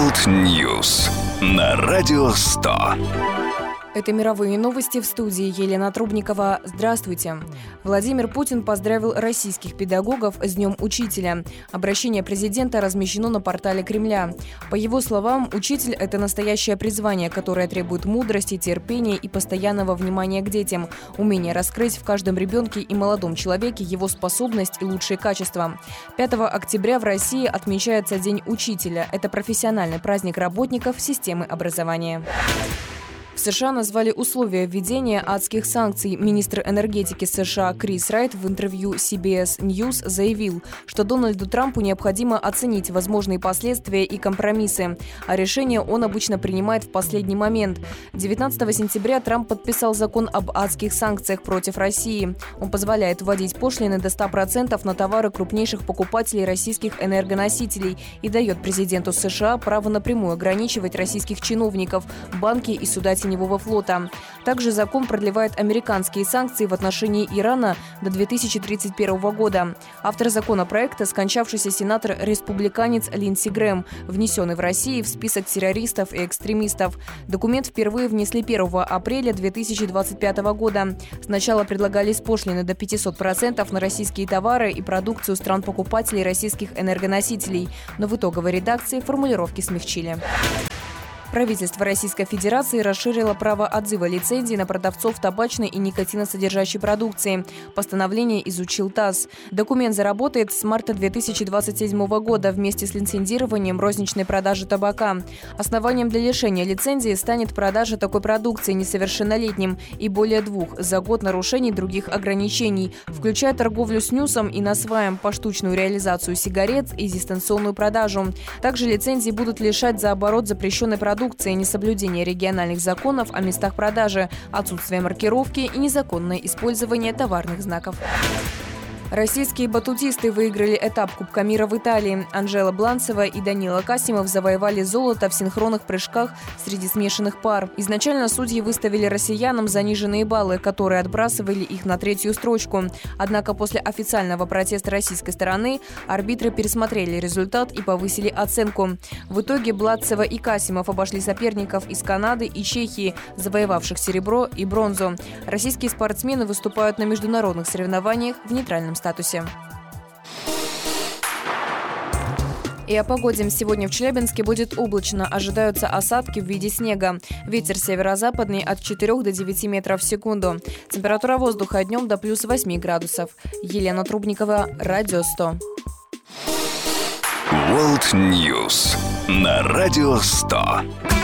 World News на Радио 100. Это мировые новости, в студии Елена Трубникова. Здравствуйте. Владимир Путин поздравил российских педагогов с Днем Учителя. Обращение президента размещено на портале Кремля. По его словам, учитель – это настоящее призвание, которое требует мудрости, терпения и постоянного внимания к детям, умение раскрыть в каждом ребенке и молодом человеке его способность и лучшие качества. 5 октября в России отмечается День Учителя. Это профессиональный праздник работников системы образования. В США назвали условия введения адских санкций. Министр энергетики США Крис Райт в интервью CBS News заявил, что Дональду Трампу необходимо оценить возможные последствия и компромиссы, а решение он обычно принимает в последний момент. 19 сентября Трамп подписал закон об адских санкциях против России. Он позволяет вводить пошлины до 100% на товары крупнейших покупателей российских энергоносителей и дает президенту США право напрямую ограничивать российских чиновников, банки и суда теневого флота. Также закон продлевает американские санкции в отношении Ирана до 2031 года. Автор законопроекта – скончавшийся сенатор-республиканец Линдси Грэм, внесенный в Россию в список террористов и экстремистов. Документ впервые внесли 1 апреля 2025 года. Сначала предлагались пошлины до 500% на российские товары и продукцию стран-покупателей российских энергоносителей, но в итоговой редакции формулировки смягчили. Правительство Российской Федерации расширило право отзыва лицензий на продавцов табачной и никотиносодержащей продукции. Постановление изучил ТАСС. Документ заработает с марта 2027 года вместе с лицензированием розничной продажи табака. Основанием для лишения лицензии станет продажа такой продукции несовершеннолетним и более 2 за год нарушений других ограничений, включая торговлю снюсом и насваем, поштучную реализацию сигарет и дистанционную продажу. Также лицензии будут лишать за оборот запрещенной продукции, несоблюдение региональных законов о местах продажи, отсутствие маркировки и незаконное использование товарных знаков. Российские батутисты выиграли этап Кубка мира в Италии. Анжела Бланцева и Данила Касимов завоевали золото в синхронных прыжках среди смешанных пар. Изначально судьи выставили россиянам заниженные баллы, которые отбрасывали их на 3-ю строчку. Однако после официального протеста российской стороны арбитры пересмотрели результат и повысили оценку. В итоге Бланцева и Касимов обошли соперников из Канады и Чехии, завоевавших серебро и бронзу. Российские спортсмены выступают на международных соревнованиях в нейтральном статусе. И о погоде. Сегодня в Челябинске будет облачно. Ожидаются осадки в виде снега. Ветер северо-западный от 4 до 9 метров в секунду. Температура воздуха днем до плюс 8 градусов. Елена Трубникова, Радио 100. World News на Радио 100.